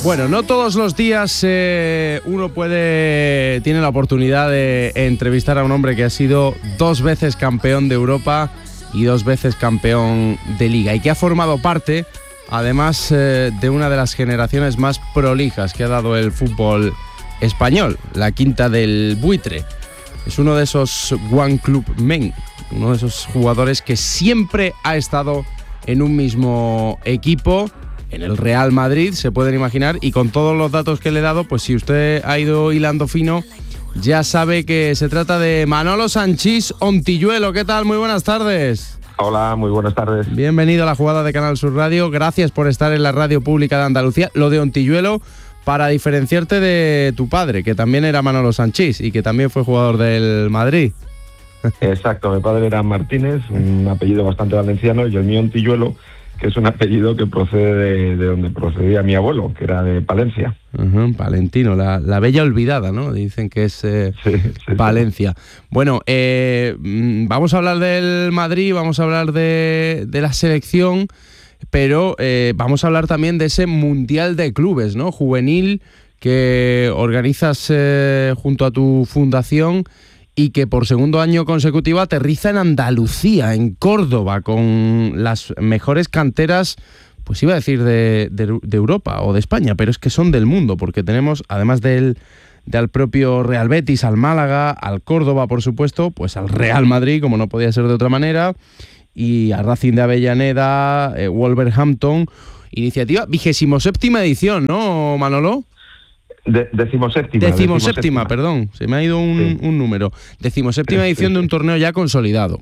Bueno, no todos los días uno tiene la oportunidad de entrevistar a un hombre que ha sido 2 veces campeón de Europa y 2 veces campeón de Liga, y que ha formado parte, además, de una de las generaciones más prolijas que ha dado el fútbol español, la quinta del Buitre. Es uno de esos One Club Men, uno de esos jugadores que siempre ha estado en un mismo equipo, en el Real Madrid, se pueden imaginar, y con todos los datos que le he dado, pues si usted ha ido hilando fino, ya sabe que se trata de Manolo Sanchís Ontilluelo. ¿Qué tal? Muy buenas tardes. Hola, muy buenas tardes. Bienvenido a la jugada de Canal Sur Radio. Gracias por estar en la radio pública de Andalucía. Lo de Ontilluelo, para diferenciarte de tu padre, que también era Manolo Sanchís y que también fue jugador del Madrid. Exacto, mi padre era Martínez, un apellido bastante valenciano, y el mío Ontilluelo, que es un apellido que procede de donde procedía mi abuelo, que era de Palencia. Palentino, la bella olvidada, ¿no? Dicen que es Palencia. Sí. Bueno, vamos a hablar del Madrid, vamos a hablar de la selección, pero vamos a hablar también de ese Mundial de Clubes, ¿no? Juvenil, que organizas junto a tu fundación, y que por segundo año consecutivo aterriza en Andalucía, en Córdoba, con las mejores canteras, pues iba a decir de Europa o de España, pero es que son del mundo, porque tenemos, además al propio Real Betis, al Málaga, al Córdoba, por supuesto, pues al Real Madrid, como no podía ser de otra manera, y a Racing de Avellaneda, Wolverhampton. Iniciativa 27ª edición, ¿no, Manolo? Decimoséptima, perdón, se me ha ido un número. 17ª edición de un torneo ya consolidado.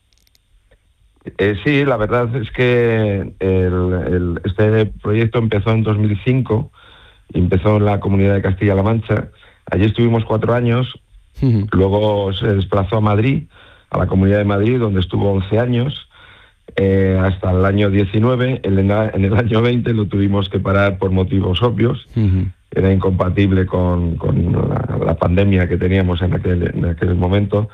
Sí, la verdad es que este proyecto empezó en 2005, empezó en la Comunidad de Castilla-La Mancha. Allí estuvimos 4 años, luego se desplazó a Madrid, a la Comunidad de Madrid, donde estuvo 11 años, hasta el año 19. En el año 20 lo tuvimos que parar por motivos obvios. Era incompatible con la pandemia que teníamos en aquel momento,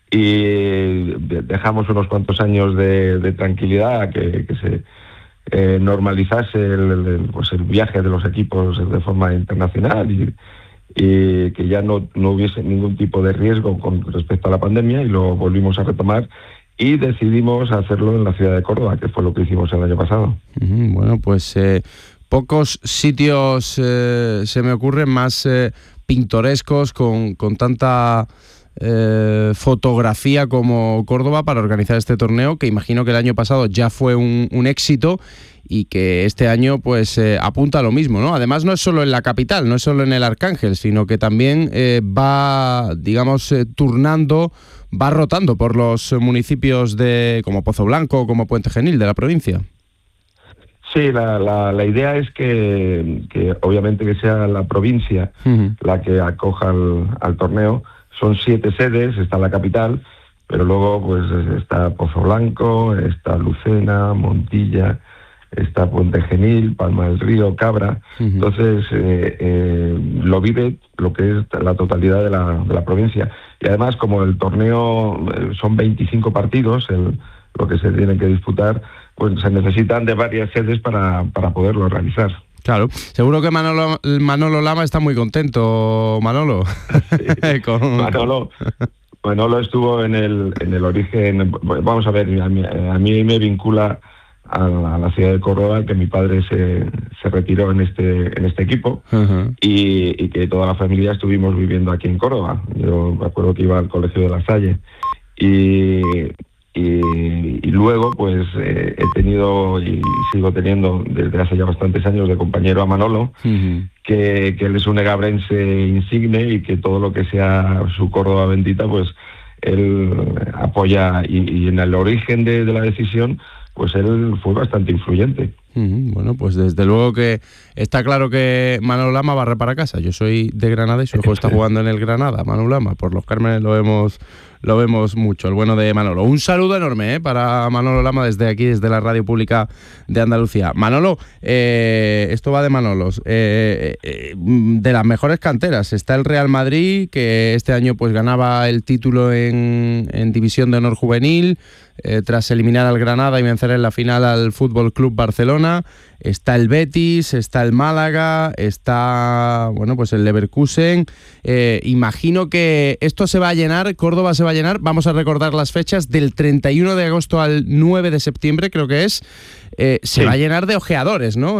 y dejamos unos cuantos años de tranquilidad, que se normalizase el viaje de los equipos de forma internacional, y que ya no hubiese ningún tipo de riesgo con respecto a la pandemia, y lo volvimos a retomar y decidimos hacerlo en la ciudad de Córdoba, que fue lo que hicimos el año pasado. Bueno, pues pocos sitios se me ocurren más pintorescos, con tanta fotografía como Córdoba para organizar este torneo, que imagino que el año pasado ya fue un éxito, y que este año pues apunta a lo mismo, ¿no? Además, no es solo en la capital, no es solo en el Arcángel, sino que también va, digamos, turnando, va rotando por los municipios como Pozo Blanco, como Puente Genil de la provincia. Sí, la idea es que obviamente que sea la provincia la que acoja al torneo. Son 7 sedes, está la capital, pero luego pues está Pozo Blanco, está Lucena, Montilla, está Puente Genil, Palma del Río, Cabra. Entonces lo vive lo que es la totalidad de la provincia. Y además, como el torneo son 25 partidos, lo que se tiene que disputar, pues se necesitan de varias sedes para poderlo realizar. Claro, seguro que Manolo Lama está muy contento, Manolo. Sí. Manolo estuvo en el origen. Vamos a ver, a mí me vincula a la ciudad de Córdoba, que mi padre se retiró en este equipo, y que toda la familia estuvimos viviendo aquí en Córdoba. Yo me acuerdo que iba al colegio de La Salle, y luego pues he tenido y sigo teniendo desde hace ya bastantes años de compañero a Manolo, que él es un egabrense insigne, y que todo lo que sea su Córdoba bendita pues él apoya, y en el origen de la decisión pues él fue bastante influyente. Bueno, pues desde luego que está claro que Manolo Lama barre para casa. Yo soy de Granada y su hijo está jugando en el Granada, Manolo Lama. Por los Cármenes lo vemos mucho, el bueno de Manolo. Un saludo enorme para Manolo Lama desde aquí, desde la radio pública de Andalucía. Manolo, esto va de Manolos. De las mejores canteras está el Real Madrid, que este año pues ganaba el título en División de Honor Juvenil, tras eliminar al Granada y vencer en la final al Fútbol Club Barcelona. semana está el Betis, está el Málaga, está, bueno, pues el Leverkusen. Imagino que esto se va a llenar, Córdoba se va a llenar. Vamos a recordar las fechas del 31 de agosto al 9 de septiembre, creo que es. Se va a llenar de ojeadores, ¿no?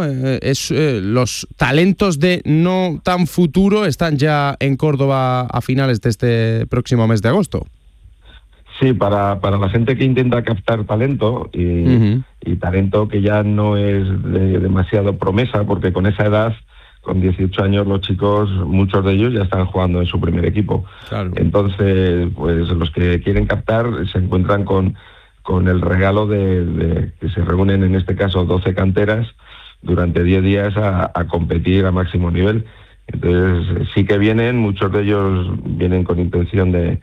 Los talentos de no tan futuro están ya en Córdoba a finales de este próximo mes de agosto. Sí, para la gente que intenta captar talento y talento que ya no es de demasiado promesa, porque con esa edad, con 18 años, los chicos, muchos de ellos ya están jugando en su primer equipo. Claro. Entonces, pues los que quieren captar se encuentran con el regalo de que se reúnen, en este caso, 12 canteras durante 10 días a competir a máximo nivel. Entonces, sí que vienen, muchos de ellos vienen con intención de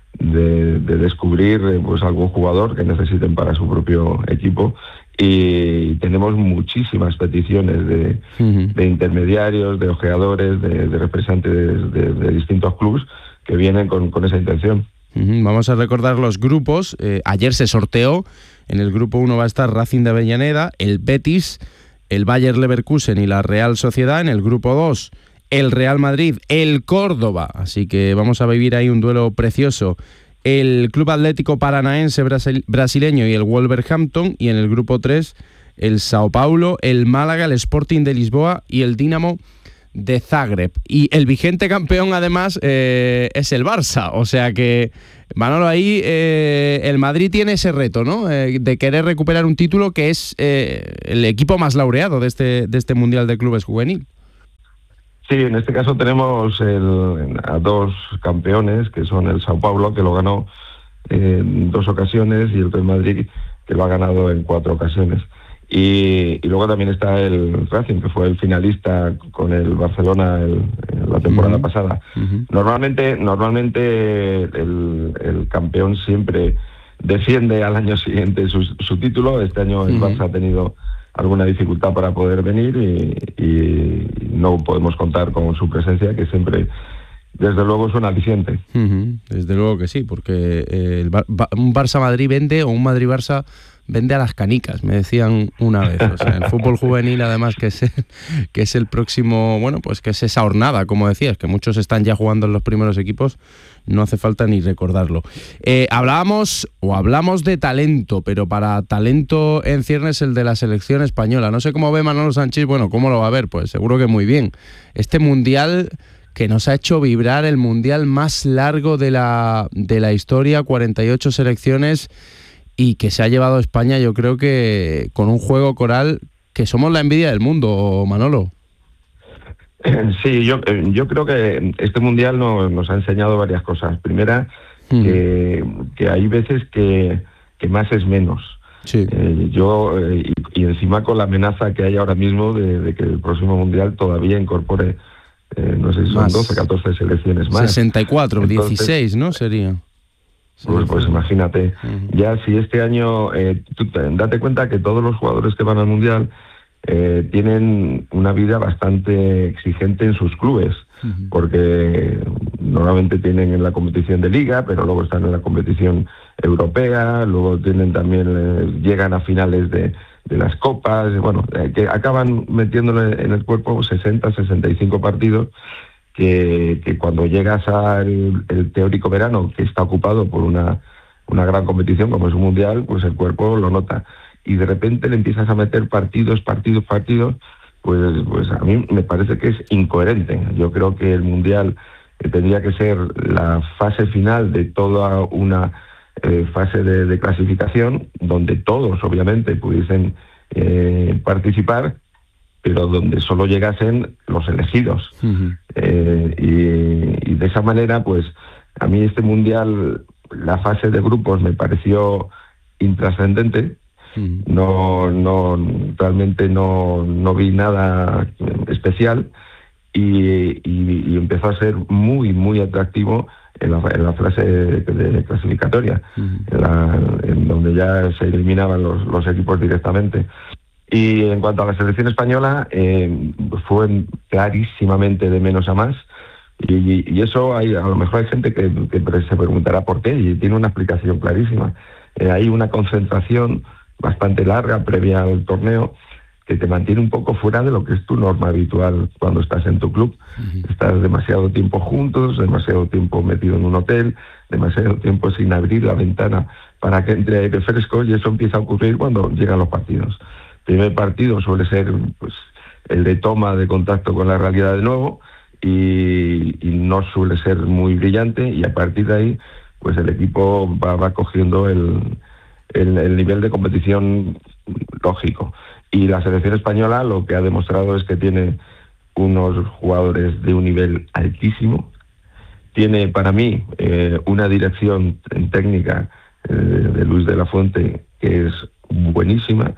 descubrir pues algún jugador que necesiten para su propio equipo, y tenemos muchísimas peticiones de intermediarios, de ojeadores, de representantes de distintos clubes que vienen con esa intención. Vamos a recordar los grupos. Ayer se sorteó. En el grupo 1 va a estar Racing de Avellaneda, el Betis, el Bayer Leverkusen y la Real Sociedad. En el grupo 2 el Real Madrid, el Córdoba, así que vamos a vivir ahí un duelo precioso. El Club Atlético Paranaense brasileño y el Wolverhampton, y en el grupo 3 el Sao Paulo, el Málaga, el Sporting de Lisboa y el Dinamo de Zagreb. Y el vigente campeón además es el Barça, o sea que, Manolo, ahí el Madrid tiene ese reto, ¿no? De querer recuperar un título que es el equipo más laureado de este Mundial de Clubes Juvenil. Sí, en este caso tenemos a dos campeones, que son el Sao Paulo, que lo ganó en 2 ocasiones, y el Real Madrid, que lo ha ganado en 4 ocasiones. Y luego también está el Racing, que fue el finalista con el Barcelona la temporada pasada. Normalmente el campeón siempre defiende al año siguiente su título. Este año el Barça ha tenido alguna dificultad para poder venir y no podemos contar con su presencia, que siempre, desde luego, es un aliciente. Desde luego que sí, porque un Barça-Madrid vende, o un Madrid-Barça vende a las canicas, me decían una vez. O sea, el fútbol juvenil, además, que es el próximo, bueno, pues que es esa hornada, como decías, que muchos están ya jugando en los primeros equipos, no hace falta ni recordarlo. Hablamos de talento, pero para talento en ciernes el de la selección española. No sé cómo ve Manolo Sanchís. Bueno, ¿cómo lo va a ver? Pues seguro que muy bien. Este mundial que nos ha hecho vibrar, el mundial más largo de la historia, 48 selecciones, y que se ha llevado a España, yo creo que con un juego coral que somos la envidia del mundo, Manolo. Sí, yo creo que este mundial nos ha enseñado varias cosas. Primera, que hay veces que más es menos. Sí. Y encima con la amenaza que hay ahora mismo de que el próximo mundial todavía incorpore, no sé si son 12, 14 selecciones más. 64, entonces, 16, ¿no? Sería. Pues imagínate, ya si este año, tú date cuenta que todos los jugadores que van al mundial tienen una vida bastante exigente en sus clubes, porque normalmente tienen en la competición de liga, pero luego están en la competición europea, luego tienen también llegan a finales de las copas, bueno, que acaban metiéndole en el cuerpo 60, 65 partidos, que cuando llegas al teórico verano, que está ocupado por una gran competición como es un mundial, pues el cuerpo lo nota. Y de repente le empiezas a meter partidos, pues a mí me parece que es incoherente. Yo creo que el mundial tendría que ser la fase final de toda una fase de clasificación, donde todos obviamente pudiesen participar, pero donde solo llegasen los elegidos. Y de esa manera, pues a mí este mundial, la fase de grupos me pareció intrascendente. Realmente no vi nada especial, y empezó a ser muy, muy atractivo en la fase de clasificatoria, en donde ya se eliminaban los equipos directamente. Y en cuanto a la selección española, fue clarísimamente de menos a más, y eso a lo mejor hay gente que se preguntará por qué, y tiene una explicación clarísima. Hay una concentración bastante larga previa al torneo, que te mantiene un poco fuera de lo que es tu norma habitual cuando estás en tu club. Estás demasiado tiempo juntos, demasiado tiempo metido en un hotel, demasiado tiempo sin abrir la ventana para que entre aire fresco, y eso empieza a ocurrir cuando llegan los partidos. El primer partido suele ser pues el de toma de contacto con la realidad de nuevo, y no suele ser muy brillante, y a partir de ahí pues el equipo va cogiendo el nivel de competición lógico. Y la selección española lo que ha demostrado es que tiene unos jugadores de un nivel altísimo. Tiene, para mí, una dirección técnica de Luis de la Fuente que es buenísima,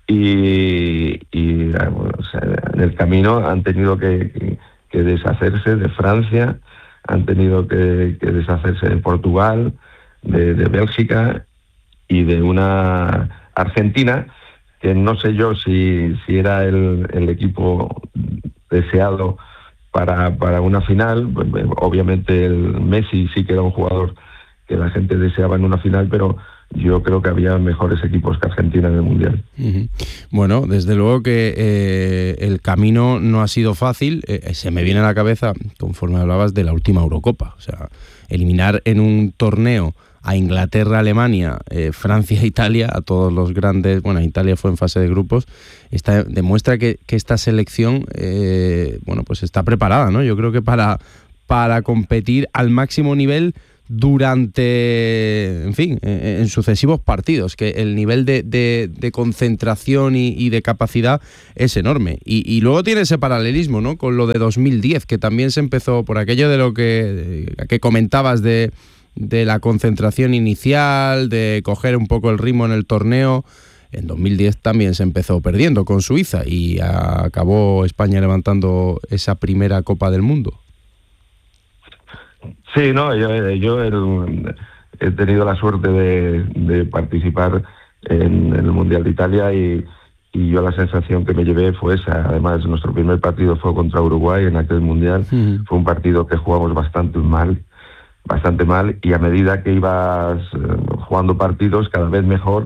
y o sea, en el camino han tenido que deshacerse de Francia, han tenido que deshacerse de Portugal, de Bélgica y de una Argentina que no sé yo si era el equipo deseado para una final. Obviamente el Messi sí que era un jugador que la gente deseaba en una final, pero yo creo que había mejores equipos que Argentina en el Mundial. Bueno, desde luego que el camino no ha sido fácil. Se me viene a la cabeza, conforme hablabas, de la última Eurocopa. O sea, eliminar en un torneo a Inglaterra, Alemania, Francia, Italia, a todos los grandes. Bueno, Italia fue en fase de grupos. Demuestra que esta selección pues está preparada, ¿no? Yo creo que para competir al máximo nivel durante, en sucesivos partidos, que el nivel de concentración y de capacidad es enorme. Y luego tiene ese paralelismo, ¿no?, con lo de 2010, que también se empezó por aquello de lo que comentabas de la concentración inicial, de coger un poco el ritmo en el torneo. En 2010 también se empezó perdiendo con Suiza y acabó España levantando esa primera Copa del Mundo. Sí, no, yo he tenido la suerte de participar en el Mundial de Italia, y yo la sensación que me llevé fue esa. Además, nuestro primer partido fue contra Uruguay en aquel Mundial. Fue un partido que jugamos bastante mal, y a medida que ibas jugando partidos cada vez mejor.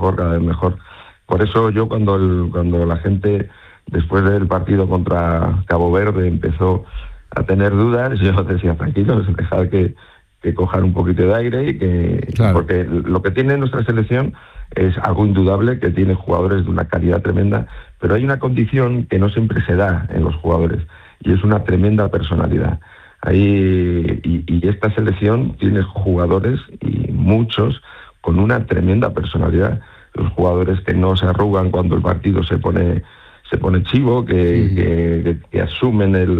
Por eso yo cuando la gente después del partido contra Cabo Verde empezó a tener dudas, yo decía, tranquilos, dejad que cojan un poquito de aire, y que claro. Porque lo que tiene nuestra selección es algo indudable, que tiene jugadores de una calidad tremenda, pero hay una condición que no siempre se da en los jugadores, y es una tremenda personalidad. Y esta selección tiene jugadores, y muchos, con una tremenda personalidad. Los jugadores que no se arrugan cuando el partido se pone chivo, que asumen el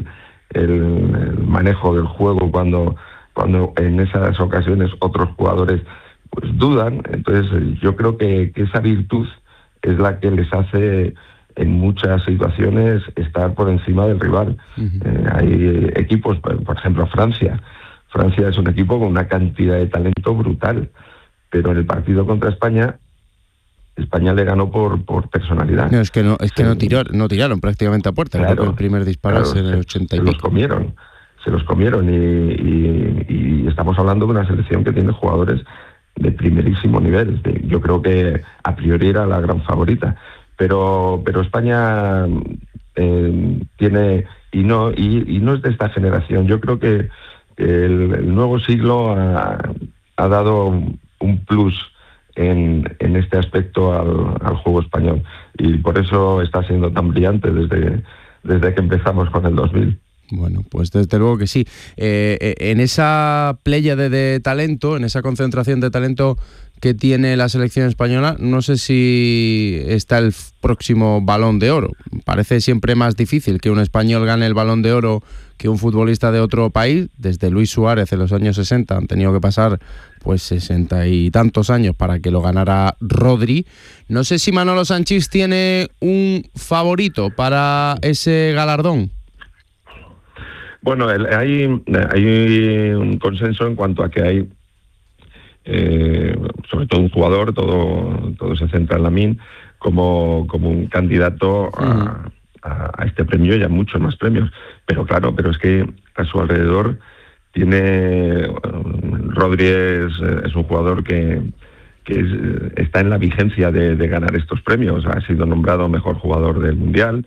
manejo del juego cuando en esas ocasiones otros jugadores pues dudan. Entonces yo creo que esa virtud es la que les hace en muchas situaciones estar por encima del rival. Hay equipos, por ejemplo Francia es un equipo con una cantidad de talento brutal, pero en el partido contra España le ganó por personalidad. No, es que no tiraron prácticamente a puerta. Claro, el primer disparo es en el 80 y pico. Se los comieron y estamos hablando de una selección que tiene jugadores de primerísimo nivel. Yo creo que a priori era la gran favorita, pero España tiene, y no es de esta generación. Yo creo que el nuevo siglo ha dado un plus en este aspecto al juego español, y por eso está siendo tan brillante desde que empezamos con el 2000. Bueno, pues desde luego que sí. En esa pléyade de talento, en esa concentración de talento que tiene la selección española, no sé si está el próximo Balón de Oro. Parece siempre más difícil que un español gane el Balón de Oro que un futbolista de otro país. Desde Luis Suárez en los años 60 han tenido que pasar pues 60 y tantos años para que lo ganara Rodri. No sé si Manolo Sanchís tiene un favorito para ese galardón. Bueno, hay un consenso en cuanto a que hay sobre todo un jugador, todo se centra en Lamine como un candidato a este premio y a muchos más premios. Pero claro, es que a su alrededor tiene Rodri es un jugador que está en la vigencia de ganar estos premios. Ha sido nombrado mejor jugador del Mundial,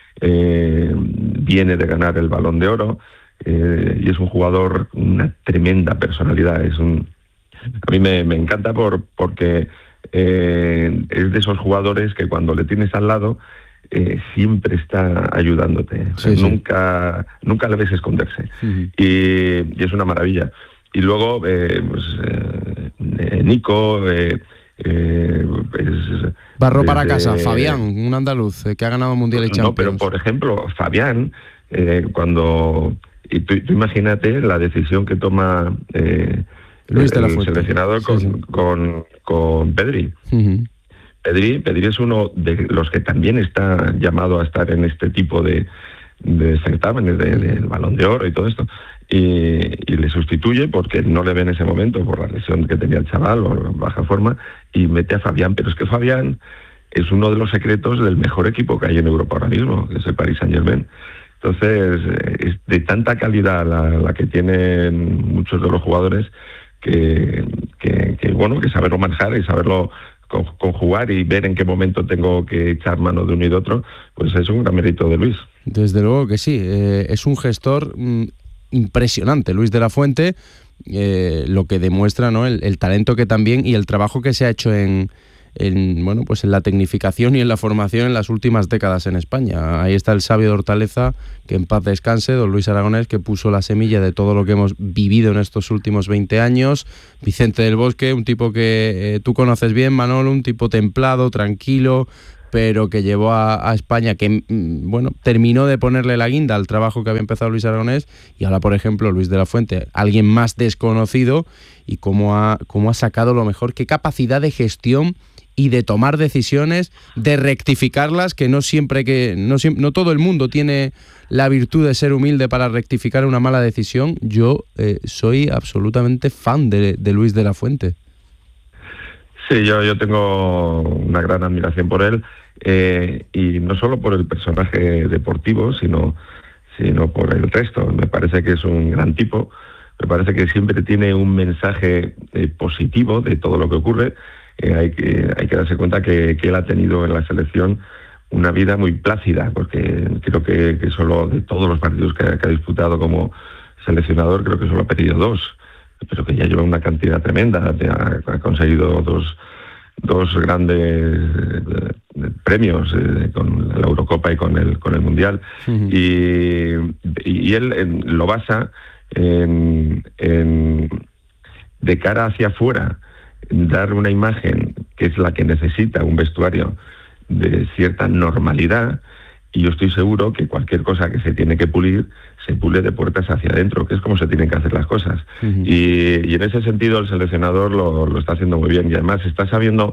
viene de ganar el Balón de Oro, y es un jugador con una tremenda personalidad. A mí me encanta porque es de esos jugadores que cuando le tienes al lado siempre está ayudándote. O sea, sí. Nunca le ves esconderse. Y es una maravilla. Y luego, Nico... Barro para casa, Fabián, un andaluz que ha ganado Mundial y Champions. No, pero por ejemplo, Fabián, y tú imagínate la decisión que toma Luis de la Fuente, seleccionador con Pedri. Pedri es uno de los que también está llamado a estar en este tipo de certámenes del Balón de Oro y todo esto. Y le sustituye porque no le ve en ese momento por la lesión que tenía el chaval o la baja forma, y mete a Fabián. Pero es que Fabián es uno de los secretos del mejor equipo que hay en Europa ahora mismo, que es el Paris Saint-Germain. Entonces, es de tanta calidad la que tienen muchos de los jugadores que saberlo manejar y saberlo conjugar y ver en qué momento tengo que echar mano de uno y de otro, pues es un gran mérito de Luis. Desde luego que sí, es un gestor impresionante, Luis de la Fuente, lo que demuestra, ¿no?, el talento que también y el trabajo que se ha hecho en la tecnificación y en la formación en las últimas décadas en España. Ahí está el sabio de Hortaleza, que en paz descanse, don Luis Aragonés, que puso la semilla de todo lo que hemos vivido en estos últimos 20 años. Vicente del Bosque, un tipo que tú conoces bien, Manolo, un tipo templado, tranquilo, pero que llevó a España, que terminó de ponerle la guinda al trabajo que había empezado Luis Aragonés, y ahora, por ejemplo, Luis de la Fuente, alguien más desconocido, y cómo ha sacado lo mejor, qué capacidad de gestión y de tomar decisiones, de rectificarlas, que no todo el mundo tiene la virtud de ser humilde para rectificar una mala decisión. Yo soy absolutamente fan de Luis de la Fuente. Sí, yo tengo una gran admiración por él, y no solo por el personaje deportivo, sino por el resto. Me parece que es un gran tipo, me parece que siempre tiene un mensaje positivo de todo lo que ocurre. Hay que darse cuenta que él ha tenido en la selección una vida muy plácida, porque creo que solo de todos los partidos que ha disputado como seleccionador, creo que solo ha perdido 2, pero que ya lleva una cantidad tremenda. Ha conseguido dos grandes premios, con la Eurocopa y con el Mundial. Y él lo basa de cara hacia afuera, dar una imagen que es la que necesita un vestuario de cierta normalidad, y yo estoy seguro que cualquier cosa que se tiene que pulir, se pule de puertas hacia adentro, que es como se tienen que hacer las cosas. Y en ese sentido el seleccionador lo está haciendo muy bien, y además está sabiendo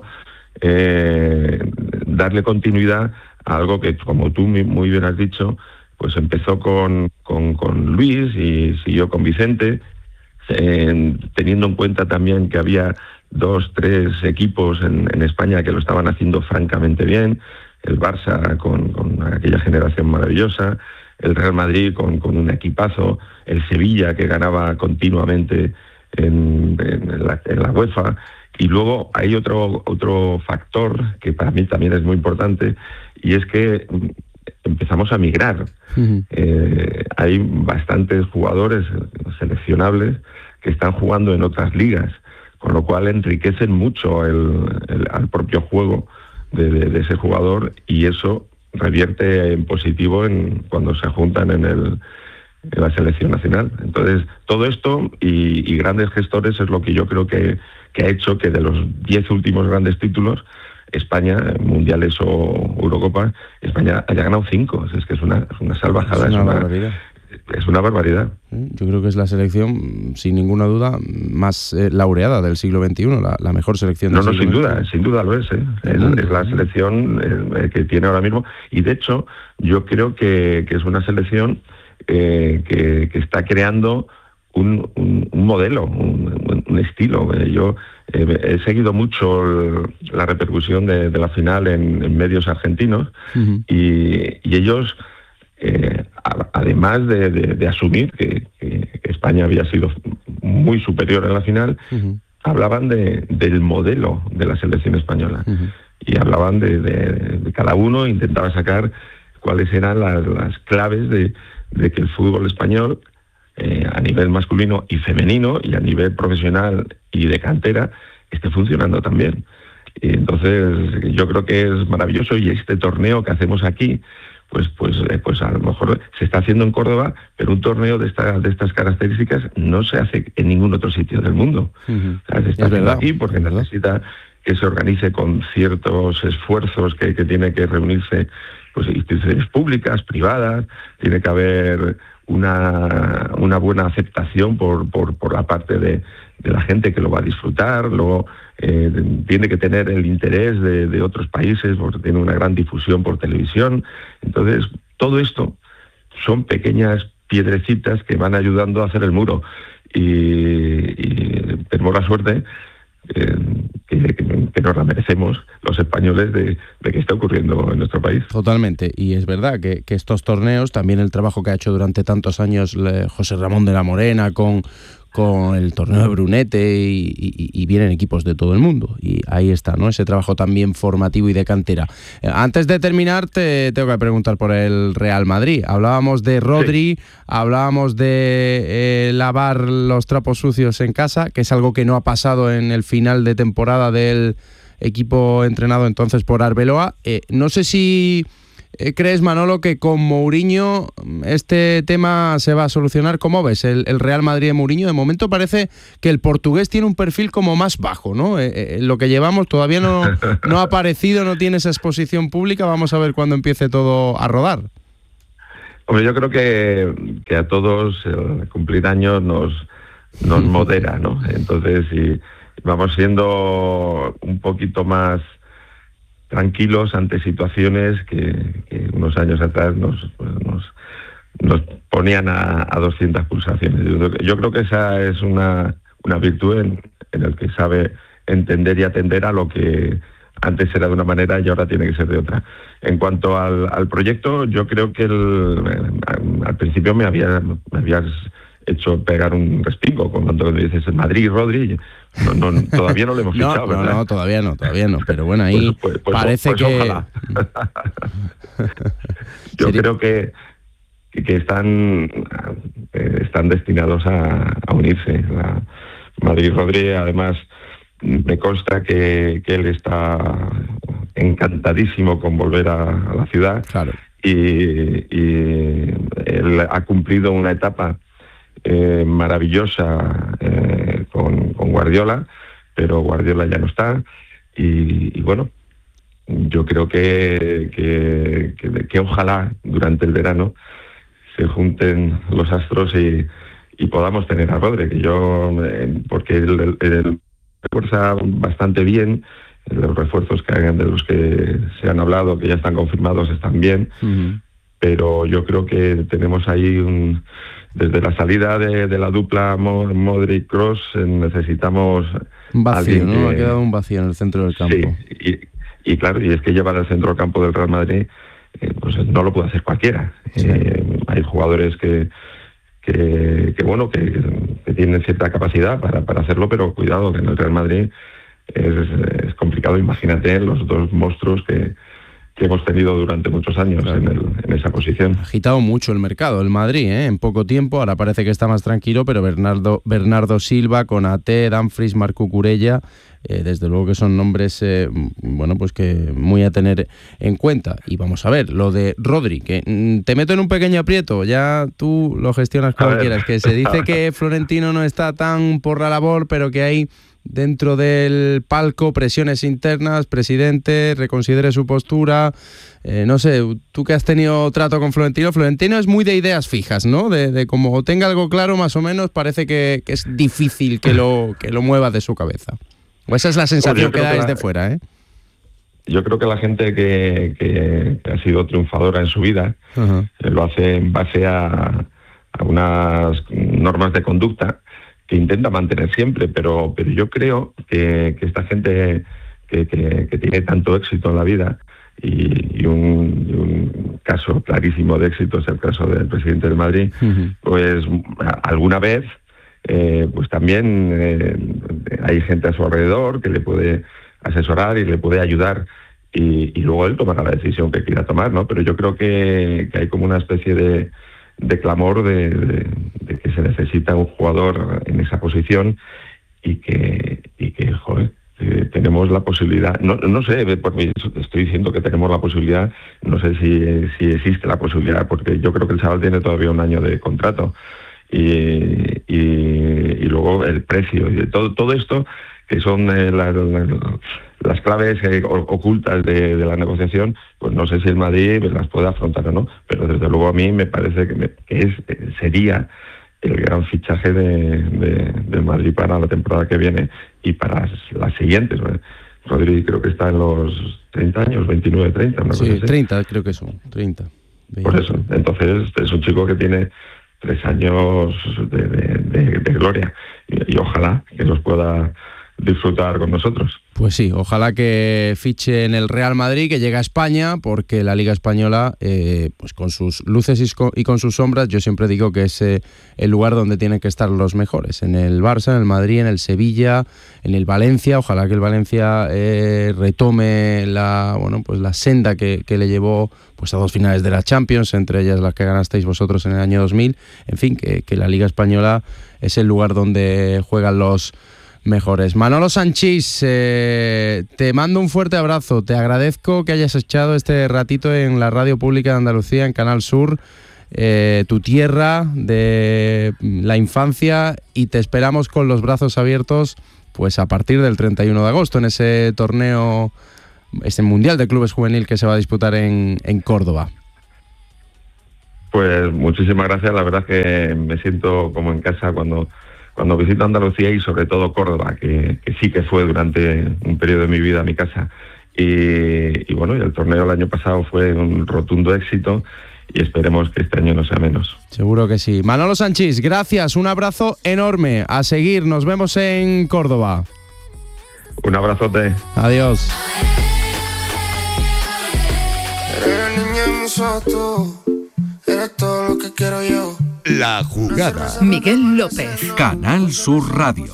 darle continuidad a algo que, como tú muy bien has dicho, pues empezó con Luis y siguió con Vicente, teniendo en cuenta también que había 2-3 equipos en España que lo estaban haciendo francamente bien: el Barça con aquella generación maravillosa, el Real Madrid con un equipazo, el Sevilla, que ganaba continuamente en la UEFA. Y luego hay otro factor que para mí también es muy importante, y es que empezamos a migrar. Hay bastantes jugadores seleccionables que están jugando en otras ligas, con lo cual enriquecen mucho al propio juego de ese jugador, y eso revierte en positivo cuando se juntan en la selección nacional. Entonces, todo esto y grandes gestores es lo que yo creo que ha hecho que de los 10 últimos grandes títulos, España, mundiales o Eurocopa, España haya ganado 5. Es que es una salvajada. Es una barbaridad. Es una barbaridad. Yo creo que es la selección, sin ninguna duda, más laureada del siglo XXI, la mejor selección del siglo XXI. Sin duda lo es. Es la selección que tiene ahora mismo, y de hecho yo creo que es una selección que está creando un modelo, un estilo. Yo he seguido mucho la repercusión de la final en medios argentinos, y ellos, además de asumir que España había sido muy superior en la final, hablaban del modelo de la selección española. Y hablaban de cada uno, intentaba sacar cuáles eran las claves de que el fútbol español, a nivel masculino y femenino, y a nivel profesional y de cantera, esté funcionando también. Y entonces yo creo que es maravilloso, y este torneo que hacemos aquí, pues a lo mejor se está haciendo en Córdoba, pero un torneo de estas características no se hace en ningún otro sitio del mundo. O sea, se está haciendo aquí porque necesita que se organice con ciertos esfuerzos que tiene que reunirse, pues, instituciones públicas, privadas, tiene que haber una buena aceptación por la parte de la gente que lo va a disfrutar. Luego tiene que tener el interés de otros países, porque tiene una gran difusión por televisión. Entonces, todo esto son pequeñas piedrecitas que van ayudando a hacer el muro, y tenemos la suerte que nos la merecemos los españoles de que está ocurriendo en nuestro país. Totalmente, y es verdad que estos torneos, también el trabajo que ha hecho durante tantos años José Ramón de la Morena con el torneo de Brunete, y vienen equipos de todo el mundo, y ahí está, ¿no?, ese trabajo también formativo y de cantera. Antes de terminar, te tengo que preguntar por el Real Madrid. Hablábamos de Rodri, sí. Hablábamos de lavar los trapos sucios en casa, que es algo que no ha pasado en el final de temporada del equipo entrenado entonces por Arbeloa. No sé si ¿crees, Manolo, que con Mourinho este tema se va a solucionar? ¿Cómo ves el Real Madrid de Mourinho? De momento parece que el portugués tiene un perfil como más bajo, ¿no? Lo que llevamos todavía no ha aparecido, no tiene esa exposición pública. Vamos a ver cuándo empiece todo a rodar. Hombre, yo creo que a todos cumplir años nos modera, ¿no? Entonces, si vamos siendo un poquito más tranquilos ante situaciones que unos años atrás nos ponían a 200 pulsaciones. Yo creo que esa es una virtud en el que sabe entender y atender a lo que antes era de una manera y ahora tiene que ser de otra. En cuanto al proyecto, yo creo que al principio me habías hecho pegar un respingo cuando me dices Madrid, Rodri. Todavía no lo hemos fichado, ¿verdad? No, todavía no, pero bueno, ahí parece que... Ojalá. Yo creo que están destinados a unirse. Madrid, Rodri, además, me consta que él está encantadísimo con volver a la ciudad. Claro. Y él ha cumplido una etapa maravillosa con Guardiola, pero Guardiola ya no está, y bueno, yo creo que ojalá durante el verano se junten los astros y podamos tener a Rodri, porque él refuerza bastante bien. Los refuerzos que hagan, de los que se han hablado, que ya están confirmados, están bien. Pero yo creo que tenemos ahí desde la salida de la dupla Modric-Kroos necesitamos un vacío, ¿no? Ha quedado un vacío en el centro del campo. Sí, y claro, y es que llevar al centro del campo del Real Madrid pues no lo puede hacer cualquiera. Sí. Hay jugadores que tienen cierta capacidad para hacerlo, pero cuidado, que en el Real Madrid es complicado. Imagínate los dos monstruos que hemos tenido durante muchos años, claro, en esa posición. Ha agitado mucho el mercado, el Madrid, en poco tiempo. Ahora parece que está más tranquilo, pero Bernardo Silva, Konaté, Dumfries, Marco Curella, desde luego que son nombres pues que muy a tener en cuenta. Y vamos a ver, lo de Rodri, que te meto en un pequeño aprieto, ya tú lo gestionas como quieras, que se dice que Florentino no está tan por la labor, pero que hay dentro del palco presiones internas, presidente, reconsidere su postura. No sé, tú que has tenido trato con Florentino es muy de ideas fijas, ¿no? De como tenga algo claro más o menos, parece que es difícil que lo mueva de su cabeza. O esa es la sensación que da desde fuera, Yo creo que la gente que ha sido triunfadora en su vida lo hace en base a unas normas de conducta que intenta mantener siempre, pero yo creo que esta gente que tiene tanto éxito en la vida, y un caso clarísimo de éxito es el caso del presidente del Madrid, pues alguna vez pues también hay gente a su alrededor que le puede asesorar y le puede ayudar, y luego él tomará la decisión que quiera tomar, ¿no? Pero yo creo que hay como una especie de clamor de que se necesita un jugador en esa posición y que joder, tenemos la posibilidad, no sé, porque estoy diciendo que tenemos la posibilidad, no sé si existe la posibilidad, porque yo creo que el chaval tiene todavía un año de contrato, y luego el precio y todo esto, que son las claves ocultas de la negociación, pues no sé si el Madrid las puede afrontar o no, pero desde luego a mí me parece que sería el gran fichaje del Madrid para la temporada que viene y para las siguientes, ¿no? Rodri creo que está en los 30 años, 29, 30, una cosa así. 30 creo que son, 30. Por eso, entonces es un chico que tiene 3 años de gloria y ojalá que los pueda disfrutar con nosotros. Pues sí, ojalá que fiche en el Real Madrid, que llegue a España, porque la Liga Española, pues con sus luces y con sus sombras, yo siempre digo que es el lugar donde tienen que estar los mejores, en el Barça, en el Madrid, en el Sevilla, en el Valencia. Ojalá que el Valencia retome la senda que le llevó pues a 2 finales de la Champions, entre ellas las que ganasteis vosotros en el año 2000. En fin, que la Liga Española es el lugar donde juegan los mejores. Manolo Sanchís, te mando un fuerte abrazo, te agradezco que hayas echado este ratito en la Radio Pública de Andalucía, en Canal Sur, tu tierra de la infancia, y te esperamos con los brazos abiertos pues a partir del 31 de agosto en ese torneo, ese Mundial de Clubes Juvenil que se va a disputar en Córdoba. Pues muchísimas gracias, la verdad es que me siento como en casa cuando visito Andalucía, y sobre todo Córdoba, que sí que fue durante un periodo de mi vida mi casa. Y bueno, y el torneo el año pasado fue un rotundo éxito, y esperemos que este año no sea menos. Seguro que sí. Manolo Sanchís, gracias, un abrazo enorme. A seguir, nos vemos en Córdoba. Un abrazote. Adiós. Eres todo lo que quiero yo. La Jugada. Miguel López. Canal Sur Radio.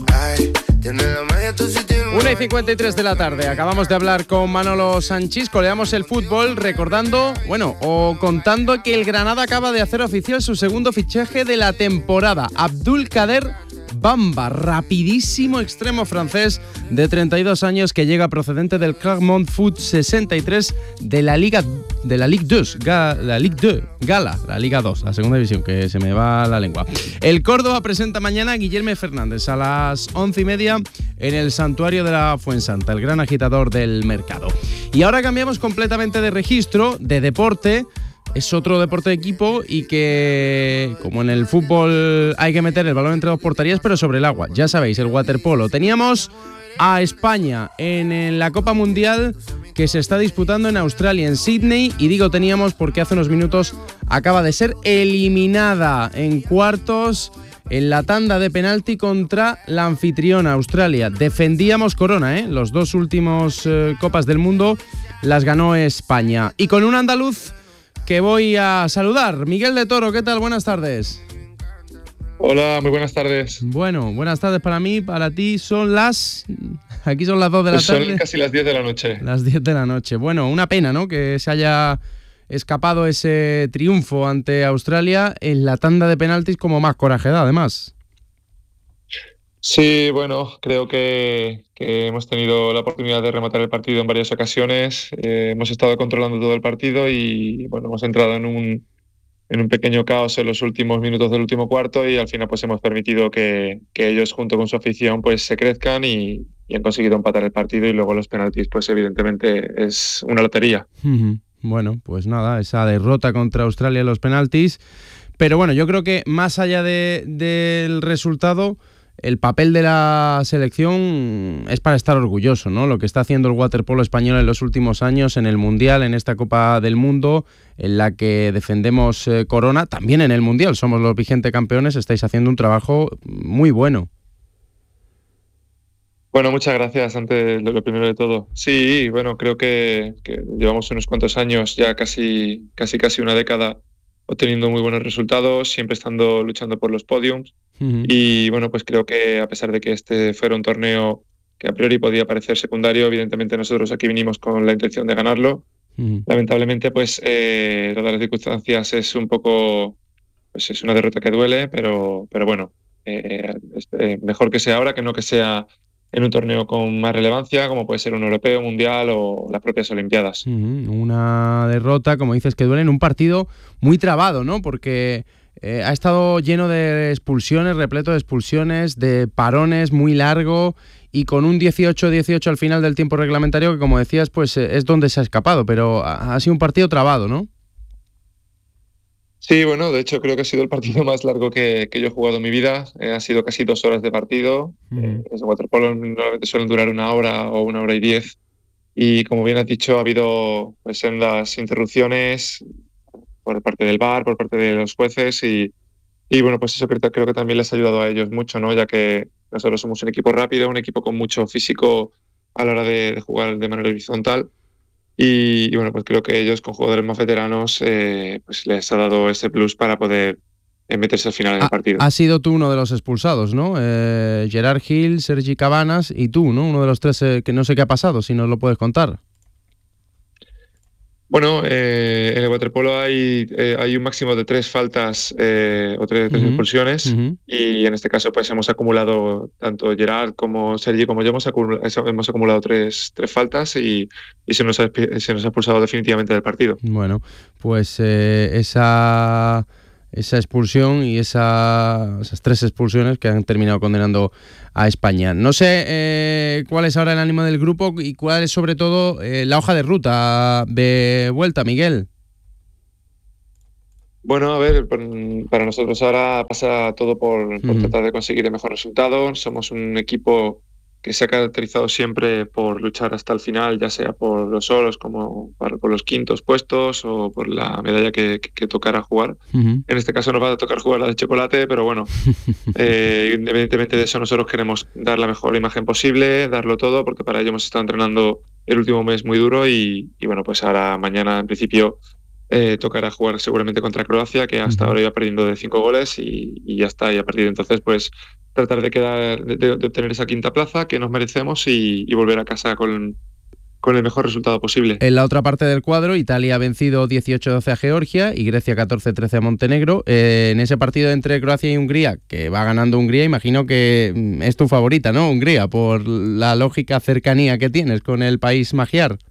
1:53 de la tarde. Acabamos de hablar con Manolo Sanchís. Coleamos el fútbol recordando, contando que el Granada acaba de hacer oficial su segundo fichaje de la temporada. Abdulkader Bamba, rapidísimo extremo francés de 32 años que llega procedente del Clermont Foot 63 de la Liga 2, la Liga 2, la segunda división, que se me va la lengua. El Córdoba presenta mañana a Guillermo Fernández a las 11:30 en el Santuario de la Fuensanta, el gran agitador del mercado. Y ahora cambiamos completamente de registro, de deporte. Es otro deporte de equipo, y que, como en el fútbol, hay que meter el balón entre 2 porterías, pero sobre el agua. Ya sabéis, el waterpolo. Teníamos a España en la Copa Mundial que se está disputando en Australia, en Sydney, y digo teníamos porque hace unos minutos acaba de ser eliminada en cuartos en la tanda de penalti contra la anfitriona Australia. Defendíamos corona, los 2 últimos Copas del Mundo las ganó España. Y con un andaluz que voy a saludar. Miguel de Toro, ¿qué tal? Buenas tardes. Hola, muy buenas tardes. Bueno, buenas tardes para mí, para ti aquí son las 2 de la tarde. Son casi las 10 de la noche. Las 10 de la noche. Bueno, una pena, ¿no?, que se haya escapado ese triunfo ante Australia en la tanda de penaltis, como más coraje da, además. Sí, bueno, creo que hemos tenido la oportunidad de rematar el partido en varias ocasiones. Hemos estado controlando todo el partido y bueno, hemos entrado en un pequeño caos en los últimos minutos del último cuarto, y al final pues hemos permitido que ellos, junto con su afición, pues se crezcan y han conseguido empatar el partido, y luego los penaltis pues evidentemente es una lotería. Bueno, pues nada, esa derrota contra Australia en los penaltis, pero bueno, yo creo que más allá del resultado, el papel de la selección es para estar orgulloso, ¿no? Lo que está haciendo el waterpolo español en los últimos años en el Mundial, en esta Copa del Mundo, en la que defendemos corona, también en el Mundial somos los vigentes campeones. Estáis haciendo un trabajo muy bueno. Bueno, muchas gracias, antes lo primero de todo. Sí, bueno, creo que llevamos unos cuantos años, ya casi una década, obteniendo muy buenos resultados, siempre estando luchando por los podiums. Y bueno, pues creo que a pesar de que este fuera un torneo que a priori podía parecer secundario, evidentemente nosotros aquí vinimos con la intención de ganarlo. Lamentablemente, pues dadas las circunstancias es un poco, pues es una derrota que duele, pero bueno, mejor que sea ahora que no que sea en un torneo con más relevancia, como puede ser un europeo, mundial o las propias Olimpiadas. Una derrota, como dices, que duele en un partido muy trabado, ¿no? Porque ha estado lleno de expulsiones, repleto de expulsiones, de parones, muy largo, y con un 18-18 al final del tiempo reglamentario, que como decías, pues es donde se ha escapado, pero ha sido un partido trabado, ¿no? Sí, bueno, de hecho creo que ha sido el partido más largo que yo he jugado en mi vida. Ha sido casi 2 horas de partido. Los waterpolo normalmente suelen durar 1 hora o 1 hora y 10. Y como bien has dicho, ha habido pues sendas interrupciones por parte del VAR, por parte de los jueces y bueno, pues eso creo que también les ha ayudado a ellos mucho, ¿no? Ya que nosotros somos un equipo rápido, un equipo con mucho físico a la hora de jugar de manera horizontal. Y bueno, pues creo que ellos con jugadores más veteranos pues les ha dado ese plus para poder meterse al final en el partido. Has sido tú uno de los expulsados, ¿no? Gerard Gil, Sergi Cabanas y tú, ¿no? Uno de los 3 que no sé qué ha pasado, si nos lo puedes contar. Bueno, en el waterpolo hay un máximo de 3 faltas o 3 expulsiones y en este caso pues hemos acumulado, tanto Gerard como Sergi como yo hemos acumulado 3 faltas y se nos ha expulsado definitivamente del partido. Bueno, pues esa expulsión y esas 3 expulsiones que han terminado condenando a España. No sé cuál es ahora el ánimo del grupo y cuál es sobre todo la hoja de ruta de vuelta, Miguel. Bueno, a ver, para nosotros ahora pasa todo por tratar de conseguir el mejor resultado. Somos un equipo que se ha caracterizado siempre por luchar hasta el final, ya sea por los oros como por los quintos puestos o por la medalla que tocara jugar. En este caso nos va a tocar jugar la de chocolate, pero bueno, independientemente de eso nosotros queremos dar la mejor imagen posible, darlo todo, porque para ello hemos estado entrenando el último mes muy duro y bueno, pues ahora mañana en principio tocará jugar seguramente contra Croacia, que hasta ahora iba perdiendo de 5 goles y ya está, y a partir de entonces pues tratar de obtener esa 5ª plaza que nos merecemos y volver a casa con el mejor resultado posible. En la otra parte del cuadro, Italia ha vencido 18-12 a Georgia y Grecia 14-13 a Montenegro. En ese partido entre Croacia y Hungría, que va ganando Hungría, imagino que es tu favorita, ¿no? Hungría, por la lógica cercanía que tienes con el país magiar.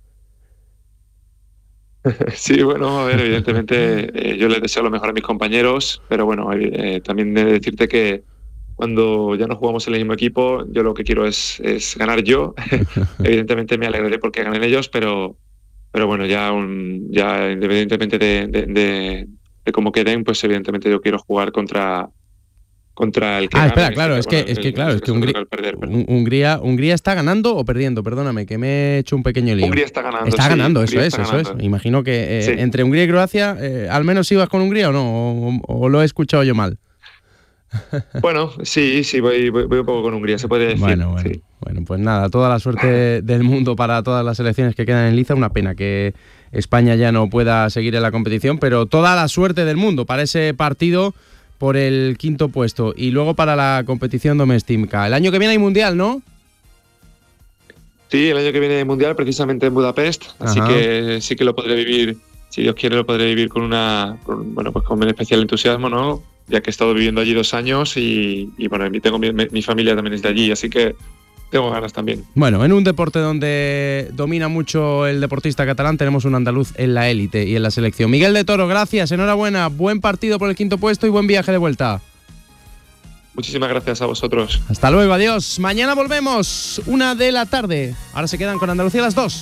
Sí, bueno, a ver, evidentemente yo les deseo lo mejor a mis compañeros, pero bueno, también he de decirte que cuando ya no jugamos en el mismo equipo, yo lo que quiero es ganar yo. Evidentemente me alegraré porque ganen ellos, pero bueno, ya independientemente de cómo queden, pues evidentemente yo quiero jugar contra el que gane. Espera, claro, es que Hungría está ganando o perdiendo, perdóname, que me he hecho un pequeño lío. Hungría está ganando. Está ganando, eso es. Imagino que sí. Entre Hungría y Croacia, ¿al menos ibas con Hungría o no? ¿O lo he escuchado yo mal? Bueno, sí, voy un poco con Hungría, se puede decir. Bueno, pues nada, toda la suerte del mundo para todas las selecciones que quedan en liza. Una pena que España ya no pueda seguir en la competición, pero toda la suerte del mundo para ese partido por el 5º puesto y luego para la competición doméstica. El año que viene hay Mundial, ¿no? Sí, el año que viene hay Mundial, precisamente en Budapest, así que sí que lo podré vivir, si Dios quiere lo podré vivir con un especial entusiasmo, ¿no? Ya que he estado viviendo allí 2 años y bueno, mi familia también es de allí, así que tengo ganas también. Bueno, en un deporte donde domina mucho el deportista catalán, tenemos un andaluz en la élite y en la selección. Miguel de Toro, gracias, enhorabuena, buen partido por el 5º puesto y buen viaje de vuelta. Muchísimas gracias a vosotros. Hasta luego, adiós. Mañana volvemos, 1 de la tarde. Ahora se quedan con Andalucía a las 2.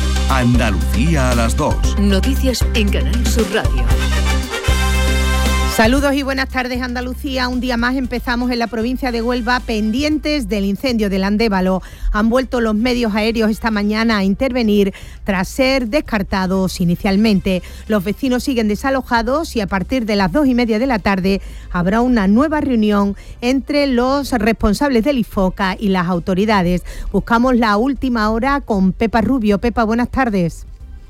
Andalucía a las 2. Noticias en Canal Sur Radio. Saludos y buenas tardes, Andalucía. Un día más empezamos en la provincia de Huelva pendientes del incendio del Andévalo. Han vuelto los medios aéreos esta mañana a intervenir tras ser descartados inicialmente. Los vecinos siguen desalojados y a partir de las 2:30 de la tarde habrá una nueva reunión entre los responsables del IFOCA y las autoridades. Buscamos la última hora con Pepa Rubio. Pepa, buenas tardes.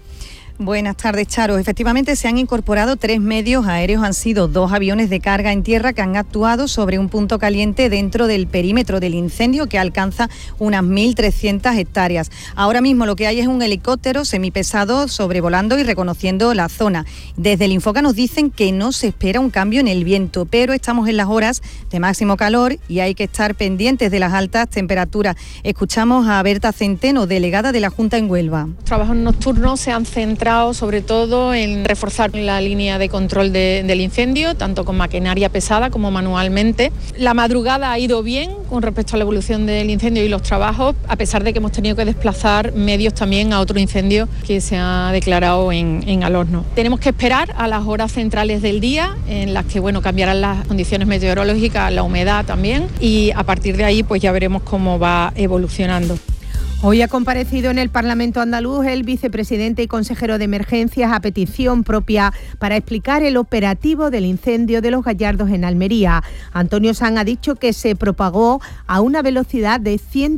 Buenas tardes, Charo. Efectivamente se han incorporado 3 medios aéreos. Han sido 2 aviones de carga en tierra que han actuado sobre un punto caliente dentro del perímetro del incendio que alcanza unas 1.300 hectáreas. Ahora mismo lo que hay es un helicóptero semipesado sobrevolando y reconociendo la zona. Desde el Infoca nos dicen que no se espera un cambio en el viento, pero estamos en las horas de máximo calor y hay que estar pendientes de las altas temperaturas. Escuchamos a Berta Centeno, delegada de la Junta en Huelva. Los trabajos nocturnos se han centrado sobre todo en reforzar la línea de control del incendio, tanto con maquinaria pesada como manualmente. La madrugada ha ido bien con respecto a la evolución del incendio y los trabajos, a pesar de que hemos tenido que desplazar medios también a otro incendio que se ha declarado en Alorno. Tenemos que esperar a las horas centrales del día, en las que cambiarán las condiciones meteorológicas, la humedad también, y a partir de ahí pues ya veremos cómo va evolucionando. Hoy ha comparecido en el Parlamento andaluz el vicepresidente y consejero de Emergencias a petición propia para explicar el operativo del incendio de Los Gallardos en Almería. Antonio Sanz ha dicho que se propagó a una velocidad de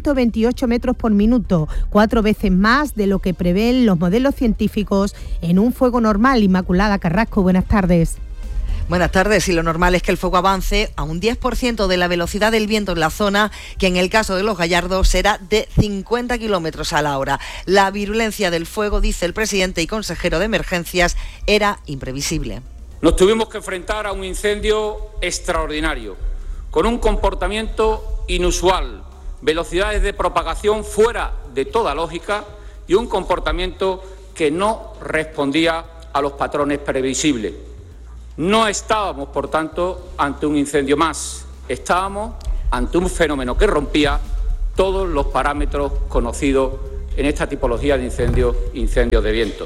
128 metros por minuto, 4 veces más de lo que prevén los modelos científicos en un fuego normal. Inmaculada Carrasco, buenas tardes. Buenas tardes. Y lo normal es que el fuego avance a un 10% de la velocidad del viento en la zona, que en el caso de Los Gallardos será de 50 kilómetros a la hora. La virulencia del fuego, dice el presidente y consejero de Emergencias, era imprevisible. Nos tuvimos que enfrentar a un incendio extraordinario, con un comportamiento inusual, velocidades de propagación fuera de toda lógica y un comportamiento que no respondía a los patrones previsibles. No estábamos, por tanto, ante un incendio más, estábamos ante un fenómeno que rompía todos los parámetros conocidos en esta tipología de incendios de viento.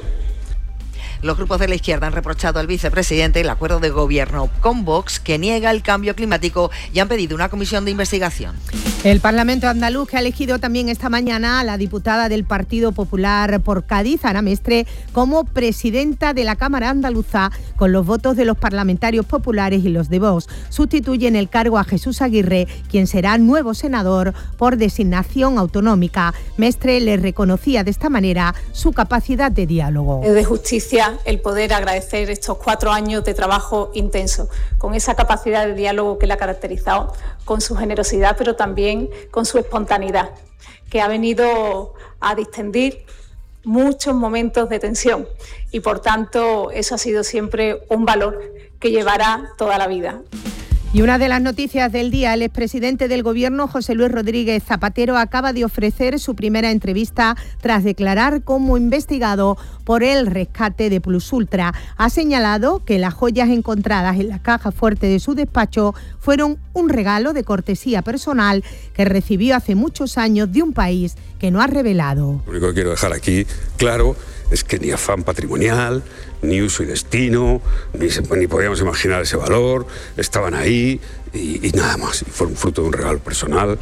Los grupos de la izquierda han reprochado al vicepresidente el acuerdo de gobierno con Vox, que niega el cambio climático, y han pedido una comisión de investigación. El Parlamento andaluz, que ha elegido también esta mañana a la diputada del Partido Popular por Cádiz, Ana Mestre, como presidenta de la Cámara Andaluza, con los votos de los parlamentarios populares y los de Vox. Sustituye en el cargo a Jesús Aguirre, quien será nuevo senador por designación autonómica. Mestre le reconocía de esta manera su capacidad de diálogo. Es de justicia el poder agradecer estos 4 años de trabajo intenso, con esa capacidad de diálogo que le ha caracterizado, con su generosidad, pero también con su espontaneidad, que ha venido a distender muchos momentos de tensión y, por tanto, eso ha sido siempre un valor que llevará toda la vida. Y una de las noticias del día, el expresidente del Gobierno, José Luis Rodríguez Zapatero, acaba de ofrecer su primera entrevista tras declarar como investigado por el rescate de Plus Ultra. Ha señalado que las joyas encontradas en la caja fuerte de su despacho fueron un regalo de cortesía personal que recibió hace muchos años de un país que no ha revelado. Lo único que quiero dejar aquí claro es que ni afán patrimonial, ni uso y destino, ni podíamos imaginar ese valor, estaban ahí y nada más. Y fueron fruto de un regalo personal,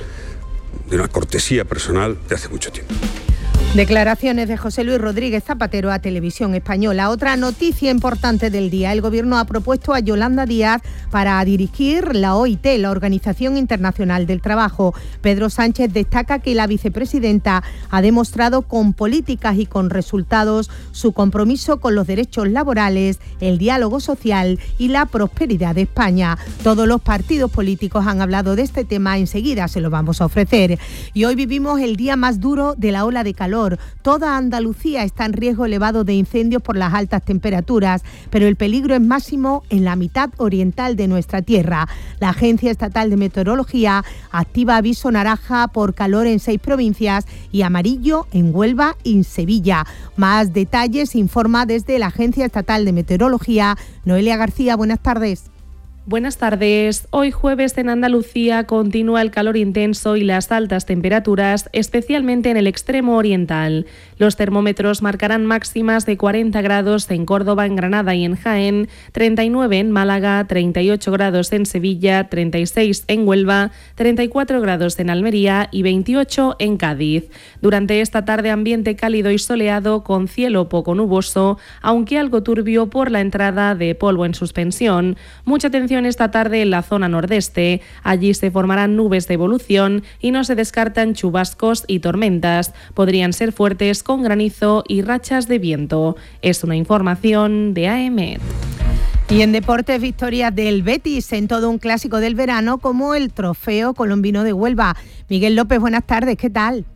de una cortesía personal de hace mucho tiempo. Declaraciones de José Luis Rodríguez Zapatero a Televisión Española. Otra noticia importante del día. El Gobierno ha propuesto a Yolanda Díaz para dirigir la OIT, la Organización Internacional del Trabajo. Pedro Sánchez destaca que la vicepresidenta ha demostrado con políticas y con resultados su compromiso con los derechos laborales, el diálogo social y la prosperidad de España. Todos los partidos políticos han hablado de este tema. Enseguida se lo vamos a ofrecer. Y hoy vivimos el día más duro de la ola de calor. Toda Andalucía está en riesgo elevado de incendios por las altas temperaturas, pero el peligro es máximo en la mitad oriental de nuestra tierra. La Agencia Estatal de Meteorología activa aviso naranja por calor en 6 provincias y amarillo en Huelva y en Sevilla. Más detalles informa desde la Agencia Estatal de Meteorología Noelia García. Buenas tardes. Buenas tardes. Hoy jueves en Andalucía continúa el calor intenso y las altas temperaturas, especialmente en el extremo oriental. Los termómetros marcarán máximas de 40 grados en Córdoba, en Granada y en Jaén, 39 en Málaga, 38 grados en Sevilla, 36 en Huelva, 34 grados en Almería y 28 en Cádiz. Durante esta tarde ambiente cálido y soleado con cielo poco nuboso, aunque algo turbio por la entrada de polvo en suspensión. Mucha atención esta tarde en la zona nordeste. Allí se formarán nubes de evolución y no se descartan chubascos y tormentas. Podrían ser fuertes con granizo y rachas de viento. Es una información de AEMET. Y en deportes, victoria del Betis en todo un clásico del verano como el Trofeo Colombino de Huelva. Miguel López, buenas tardes, ¿qué tal?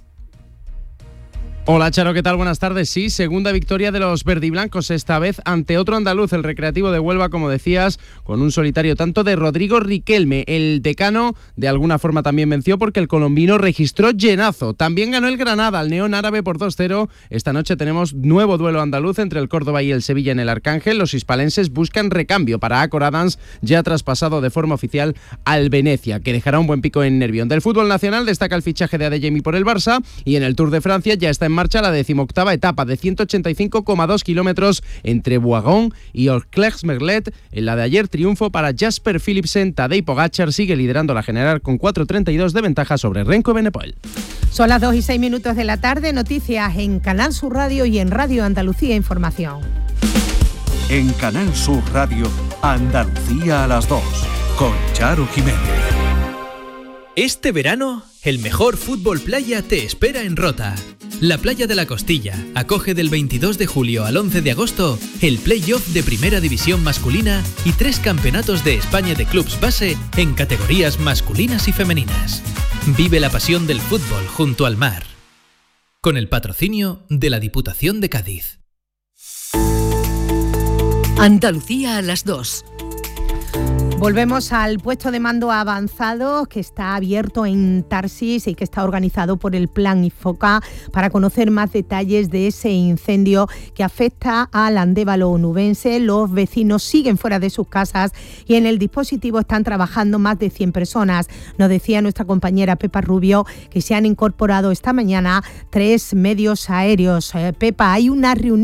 Hola Charo, ¿qué tal? Buenas tardes. Sí, segunda victoria de los verdiblancos, esta vez ante otro andaluz, el Recreativo de Huelva, como decías, con un solitario tanto de Rodrigo Riquelme. El decano de alguna forma también venció porque el colombino registró llenazo. También ganó el Granada al Neón Árabe por 2-0. Esta noche tenemos nuevo duelo andaluz entre el Córdoba y el Sevilla en el Arcángel. Los hispalenses buscan recambio para Acor Adams, ya traspasado de forma oficial al Venecia, que dejará un buen pico en Nervión. Del fútbol nacional destaca el fichaje de Adeyemi por el Barça y en el Tour de Francia ya está en marcha la 18ª etapa de 185,2 kilómetros entre Boigón y Orclex-Merlet. En la de ayer, triunfo para Jasper Philipsen. Tadej Pogačar sigue liderando la general con 4.32 de ventaja sobre Renko Benepol. Son las 2:06 de la tarde. Noticias en Canal Sur Radio y en Radio Andalucía Información. En Canal Sur Radio, Andalucía a las 2, con Charo Jiménez. Este verano, el mejor fútbol playa te espera en Rota. La Playa de la Costilla acoge del 22 de julio al 11 de agosto el play-off de Primera División masculina y 3 campeonatos de España de clubs base en categorías masculinas y femeninas. Vive la pasión del fútbol junto al mar. Con el patrocinio de la Diputación de Cádiz. Andalucía a las 2. Volvemos al puesto de mando avanzado que está abierto en Tarsis y que está organizado por el Plan IFOCA para conocer más detalles de ese incendio que afecta al Andévalo onubense. Los vecinos siguen fuera de sus casas y en el dispositivo están trabajando más de 100 personas. Nos decía nuestra compañera Pepa Rubio que se han incorporado esta mañana 3 medios aéreos. Pepa, hay una reunión